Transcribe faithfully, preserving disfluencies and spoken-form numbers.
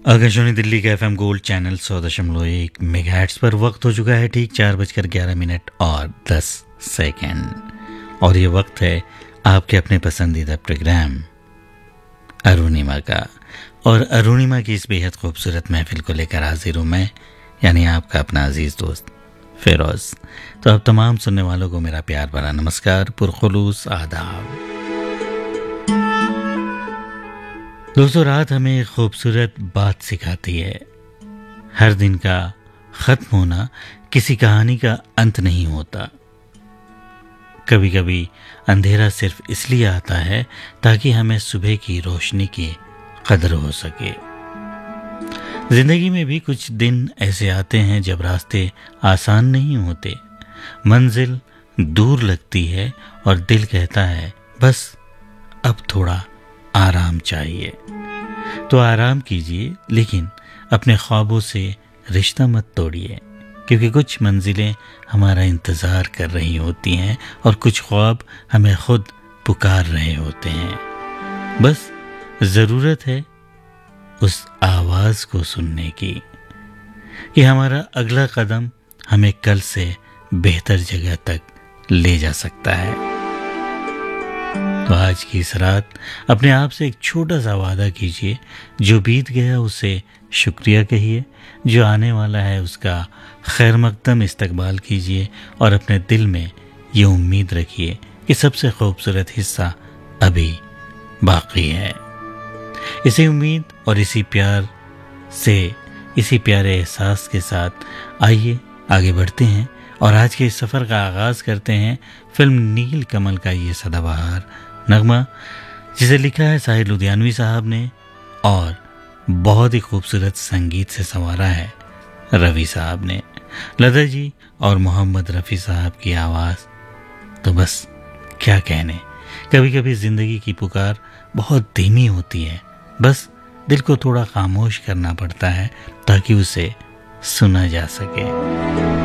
आकाशवाणी दिल्ली का FM gold channel सौ दशमलव एक मेगाहर्ट्ज पर वक्त हो चुका है ठीक चार बजकर ग्यारह मिनट और दस सेकंड और ये वक्त है आपके अपने पसंदीदा प्रोग्राम अरुणिमा का। और अरुणिमा की इस बेहद खूबसूरत महफिल को लेकर हाजिर हूँ मैं, यानी आपका अपना अजीज दोस्त फिरोज। तो अब तमाम सुनने वालों को मेरा प्यार भरा नमस्कार, पुरखुलूस आदाब। दोस्तों, रात हमें एक खूबसूरत बात सिखाती है। हर दिन का ख़त्म होना किसी कहानी का अंत नहीं होता। कभी कभी अंधेरा सिर्फ इसलिए आता है ताकि हमें सुबह की रोशनी की कदर हो सके। जिंदगी में भी कुछ दिन ऐसे आते हैं जब रास्ते आसान नहीं होते, मंजिल दूर लगती है और दिल कहता है बस अब थोड़ा आराम चाहिए। तो आराम कीजिए, लेकिन अपने ख्वाबों से रिश्ता मत तोड़िए, क्योंकि कुछ मंजिलें हमारा इंतज़ार कर रही होती हैं और कुछ ख्वाब हमें खुद पुकार रहे होते हैं। बस ज़रूरत है उस आवाज़ को सुनने की कि हमारा अगला कदम हमें कल से बेहतर जगह तक ले जा सकता है। तो आज की इस रात अपने आप से एक छोटा सा वादा कीजिए, जो बीत गया उसे शुक्रिया कहिए, जो आने वाला है उसका खैर मकदम इस्तकबाल कीजिए और अपने दिल में ये उम्मीद रखिए कि सबसे खूबसूरत हिस्सा अभी बाकी है। इसी उम्मीद और इसी प्यार से, इसी प्यारे एहसास के साथ आइए आगे बढ़ते हैं और आज के इस सफ़र का आगाज़ करते हैं फिल्म नील कमल का ये सदाबहार नगमा, जिसे लिखा है साहिर लुधियानवी साहब ने और बहुत ही खूबसूरत संगीत से संवारा है रवि साहब ने। लता जी और मोहम्मद रफ़ी साहब की आवाज़ तो बस क्या कहने। कभी कभी ज़िंदगी की पुकार बहुत धीमी होती है, बस दिल को थोड़ा खामोश करना पड़ता है ताकि उसे सुना जा सके।